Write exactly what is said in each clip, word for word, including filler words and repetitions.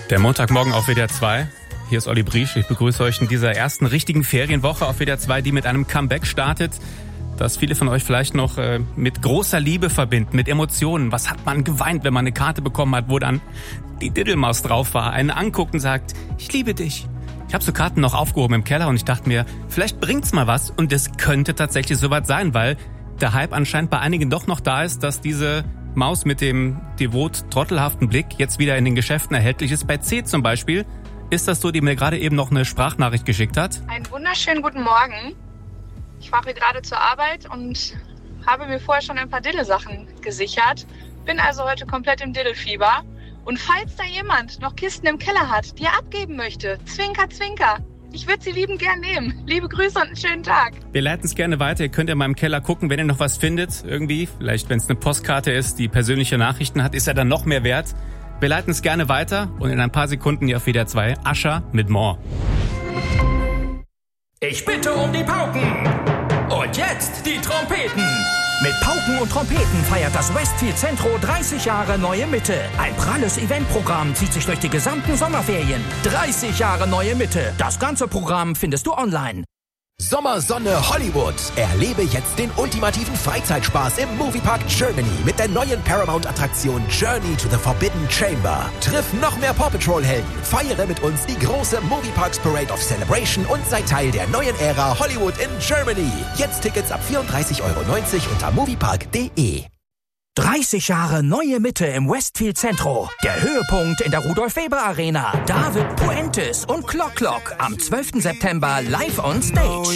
Der Montagmorgen auf W D R zwei. Hier ist Olli Briesch. Ich begrüße euch in dieser ersten richtigen Ferienwoche auf W D R zwei, die mit einem Comeback startet, das viele von euch vielleicht noch äh, mit großer Liebe verbinden, mit Emotionen. Was hat man geweint, wenn man eine Karte bekommen hat, wo dann die Diddelmaus drauf war, einen anguckt und sagt, ich liebe dich. Ich habe so Karten noch aufgehoben im Keller und ich dachte mir, vielleicht bringt's mal was, und es könnte tatsächlich soweit sein, weil der Hype anscheinend bei einigen doch noch da ist, dass diese Maus mit dem devot trottelhaften Blick jetzt wieder in den Geschäften erhältlich ist. Bei C zum Beispiel ist das so, die mir gerade eben noch eine Sprachnachricht geschickt hat. Einen wunderschönen guten Morgen. Ich fahre gerade zur Arbeit und habe mir vorher schon ein paar Diddelsachen gesichert. Bin also heute komplett im Diddelfieber. Und falls da jemand noch Kisten im Keller hat, die er abgeben möchte, zwinker, zwinker, ich würde sie liebend gern nehmen. Liebe Grüße und einen schönen Tag. Wir leiten es gerne weiter. Ihr könnt in meinem Keller gucken, wenn ihr noch was findet. Irgendwie, vielleicht wenn es eine Postkarte ist, die persönliche Nachrichten hat, ist er dann noch mehr wert. Wir leiten es gerne weiter und in ein paar Sekunden hier auf W D R zwei Usher mit More. Ich bitte um die Pauken. Und jetzt die Trompeten. Mit Pauken und Trompeten feiert das Westfield Centro dreißig Jahre Neue Mitte. Ein pralles Eventprogramm zieht sich durch die gesamten Sommerferien. dreißig Jahre Neue Mitte. Das ganze Programm findest du online. Sommersonne Hollywood. Erlebe jetzt den ultimativen Freizeitspaß im Moviepark Germany mit der neuen Paramount-Attraktion Journey to the Forbidden Chamber. Triff noch mehr Paw Patrol-Helden, feiere mit uns die große Movieparks Parade of Celebration und sei Teil der neuen Ära Hollywood in Germany. Jetzt Tickets ab vierunddreißig Euro neunzig unter moviepark punkt de. dreißig Jahre Neue Mitte im Westfield Centro. Der Höhepunkt in der Rudolf-Weber-Arena. David Puentes und Clock Clock am zwölften September live on stage.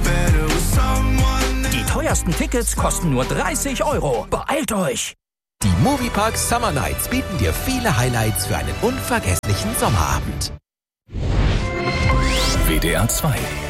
Die teuersten Tickets kosten nur dreißig Euro. Beeilt euch! Die Moviepark Summer Nights bieten dir viele Highlights für einen unvergesslichen Sommerabend. W D R zwei